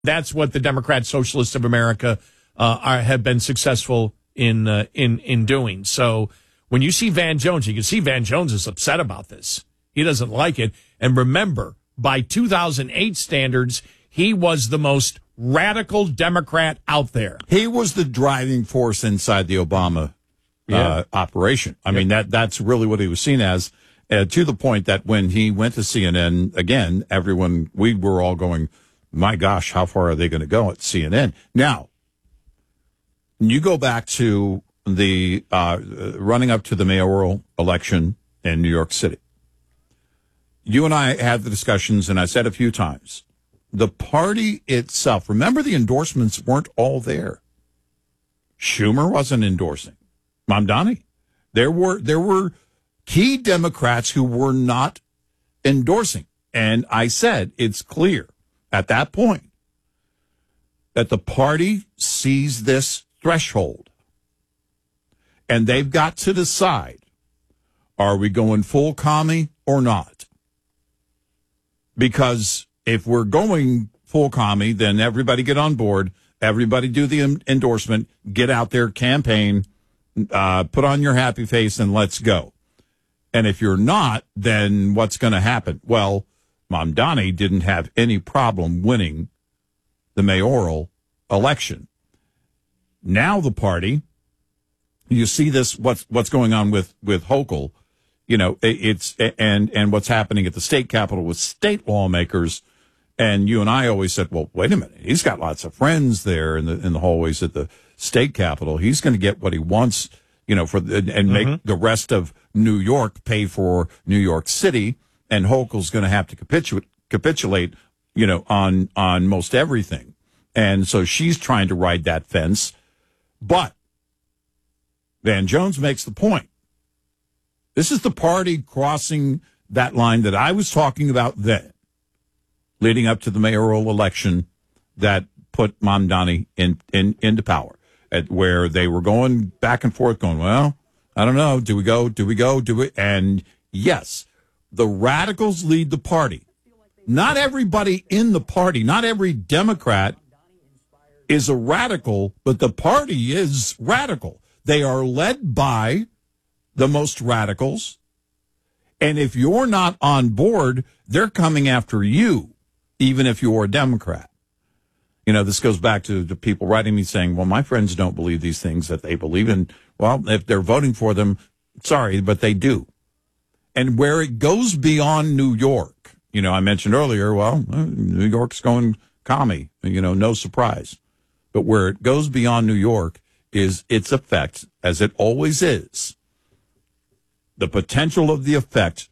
That's what the Democrat Socialists of America have been successful in doing. So when you see Van Jones, you can see Van Jones is upset about this. He doesn't like it. And remember, by 2008 standards, he was the most radical Democrat out there. He was the driving force inside the Obama operation. I mean, that's really what he was seen as, to the point that when he went to CNN, again, we were all going, my gosh, how far are they going to go at CNN? Now, you go back to the running up to the mayoral election in New York City. You and I had the discussions, and I said a few times, the party itself, remember the endorsements weren't all there. Schumer wasn't endorsing. Mamdani. There were key Democrats who were not endorsing. And I said it's clear at that point that the party sees this threshold. And they've got to decide, are we going full commie or not? Because if we're going full commie, then everybody get on board, everybody do the endorsement, get out there, campaign, put on your happy face, and let's go. And if you're not, then what's going to happen? Well, Mamdani didn't have any problem winning the mayoral election. Now the party, you see this, what's going on with Hochul, you know, it's, and what's happening at the state capitol with state lawmakers. And you and I always said, well, wait a minute. He's got lots of friends there in the hallways at the state capitol. He's going to get what he wants, you know, make the rest of New York pay for New York City. And Hochul's going to have to capitulate, you know, on most everything. And so she's trying to ride that fence. But Van Jones makes the point. This is the party crossing that line that I was talking about then, leading up to the mayoral election that put Mamdani into power, where they were going back and forth, going, well, I don't know, do we go? And yes, the radicals lead the party. Not everybody in the party, not every Democrat is a radical, but the party is radical. They are led by the most radicals. And if you're not on board, they're coming after you, even if you're a Democrat. You know, this goes back to the people writing me saying, well, my friends don't believe these things that they believe in. Well, if they're voting for them, sorry, but they do. And where it goes beyond New York, you know, I mentioned earlier, well, New York's going commie, you know, no surprise. But where it goes beyond New York is its effect, as it always is, the potential of the effect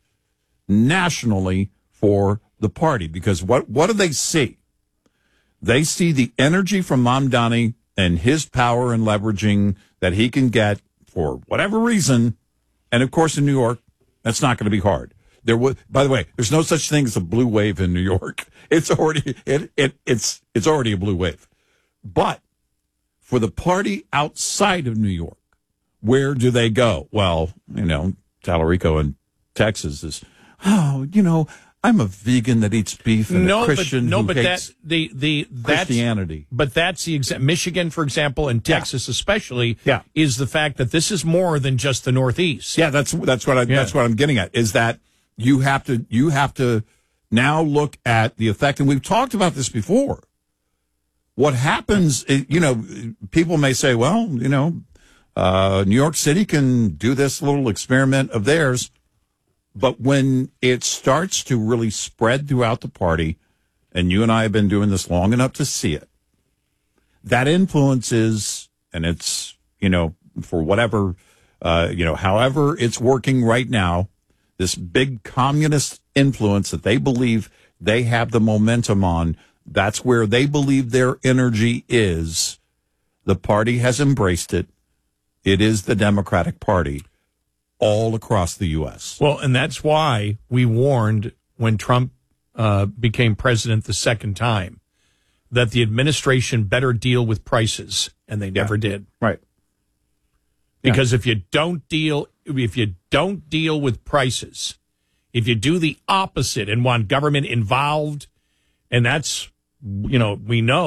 nationally for the party. Because what do they see? They see the energy from Mamdani and his power and leveraging that he can get for whatever reason. And, of course, in New York, that's not going to be hard. By the way, there's no such thing as a blue wave in New York. It's already it's already a blue wave. But for the party outside of New York, where do they go? Well, you know, Tallarico in Texas is, you know, I'm a vegan that eats beef and a Christian who hates Christianity. But that's the Michigan, for example, and Texas especially, is the fact that this is more than just the Northeast. Yeah, that's what I'm getting at, is that you have to now look at the effect, and we've talked about this before. What happens, you know, people may say, well, you know, New York City can do this little experiment of theirs. But when it starts to really spread throughout the party, and you and I have been doing this long enough to see it, that influences, and it's, you know, for whatever, you know, however it's working right now, this big communist influence that they believe they have the momentum on, that's where they believe their energy is. The party has embraced it. It is the Democratic Party all across the U.S. Well, and that's why we warned when Trump became president the second time that the administration better deal with prices, and they never did. Right. Because if you don't deal with prices, if you do the opposite and want government involved, and that's we know